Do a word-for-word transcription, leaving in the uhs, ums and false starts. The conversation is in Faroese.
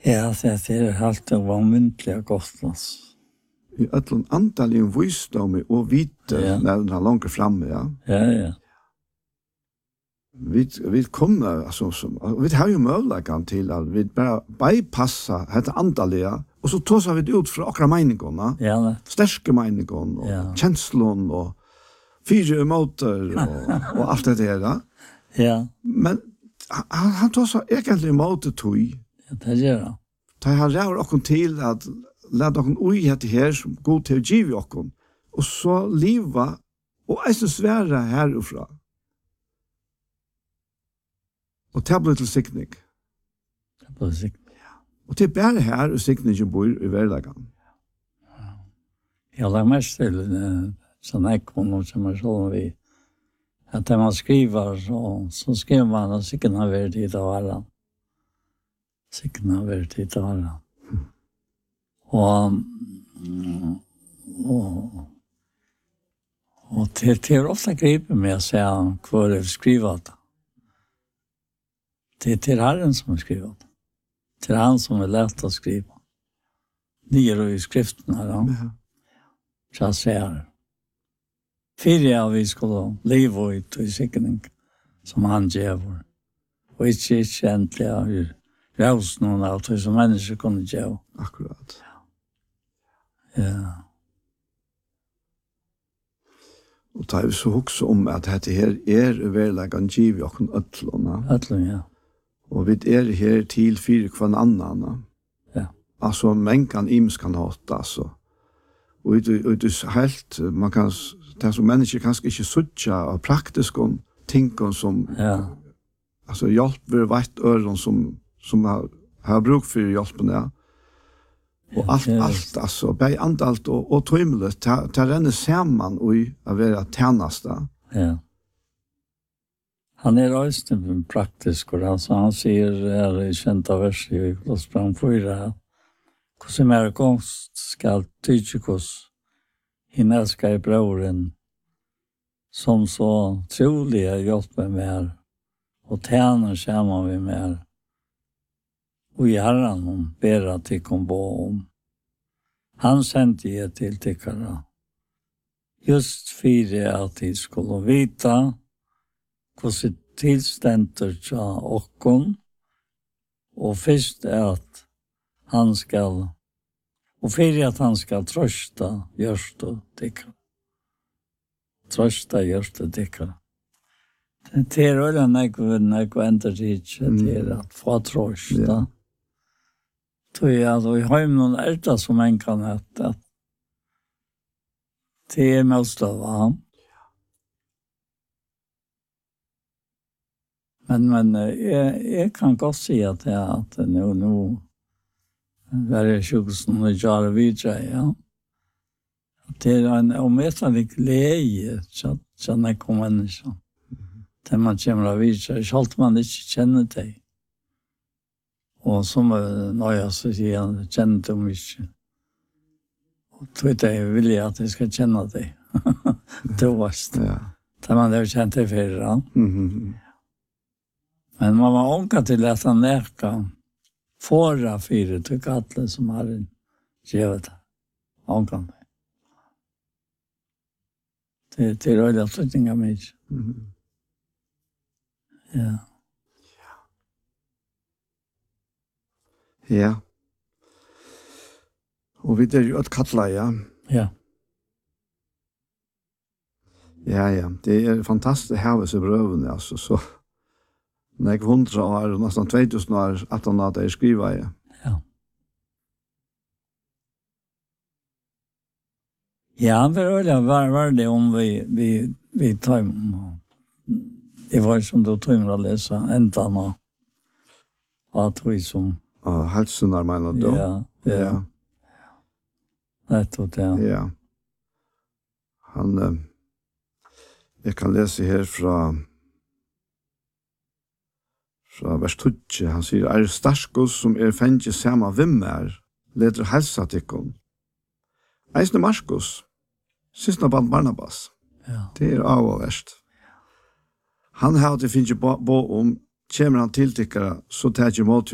Ja, det är helt vanmyntliga kostnads. I öllum andaljum vísdómi og vite Ja. när han långt framme, ja. Ja, ja. Vi vi kommer alltså som vi har ju möjligheten till att vi bara bypassa det andaliga och så tar vi det ut från akra meningarna. Ja, det. Starka meningarna och Ja. känslon och fyra motor och och allt det där. Ja, Men han han tar så egentligen motor tog. ja, det gör det. Ta han rör och till att låta dem oj det här som god till giv och och så leva och är så svära härifrån. Och det blir till sikning. Det blir sikt. Og det er bare her og sikningen bor i hverdagen. Jag lär mest till sån ekon som är så vi att när man skriver så, så skriver man att sikken har varit hit av alla. Sikken har varit hit av alla. Och, mm, och, och det, det är ofta gripet med att säga vad det är skrivet. Det är till Herren som har skrivit. Till han som är lätt att skriva. Nere i skrifterna. Ja. Ja. Så jag säger. Fyra vi skulle leva i till sikning som han ger. Och inte inte äntligen i raus någon av det som människor kunde ge. Akkurat. Ja. Og da er vi så også om at dette her er hverdagen giv og øtlåna. Ötlund, ja. Og vi er her til fire kvann annan. Ja. Altså, men kan ims kan hatt, altså. Og det er helt, man kan, det er som mennesker kanskje ikke suttja av praktiske ting som, Ja. altså, hjelper veit øren som, som har, har bruk for hjelpen, ja. Og alt, Ja, alt, altså, bei andalt og, og tøymelet, det renner sammen i å være tjeneste. Ja. Han är rösten praktisk och alltså han säger här i kända verser i Kolosserbrevet fyra. Hur som är konst skall Tychikos hinna ska i broren som så troliga hjälper med och tjänar samman vi med och i Herren om bära till kom på om. Han sände je till tyckare just för att de skulle veta hvordan tilstender tja okkon, og først er at han skal, og fyrir at han skal trøsta gjørste dikker. Trøsta gjørste dikker. Det er øyne nekve, nekve ender tid, det er at få trøsta. Så ja, og i heim noen erta som en kan hette, det er mest av ham. Men men jag jag kan godt se att det att nu nu var det sjukhus nu gör vi det ja. Det är en omättlig glädje så så när kommer en så. Det man kommer vi så skalt man inte känna det. Och som nöja så säger känner du mig. Och tror det vill jag att jag ska känna det. Det varst. Ja. Det man har känt det för ja. Mhm. Men man var ånka till att han läka förra fyra till alla som har en givet. Ånka. Det det är röda flyttningar med. Mhm. Ja. Ja. Og vi er jo et kattla, ja. Ja. Ja, ja. Det er fantastisk å ha disse brøvene, altså. Så når jeg hundra år, nesten tvåtusen år, at han hadde skrivet, ja. Ja. Ja, det var var det om vi vi vi tar det var som då tog att läsa ända nå. Att vi som Og halsen menar du? ja, ja. Det tog det. Ja. Han, eh, jeg kan lese her fra, fra vers tjugo. Han sier, er starskus som er fengt sama vimmer, leder helsa tikkun. Eisne Markus, sysna band Barnabas. Ja. Det er av og verst. Han hadde finnet bo om, kommer han til tikkara, så tar ikke mot